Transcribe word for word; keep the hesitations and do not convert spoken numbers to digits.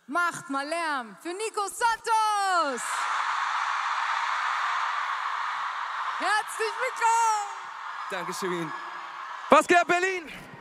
Macht mal Lärm für Nico Santos! Herzlich willkommen! Dankeschön. Was geht, Berlin?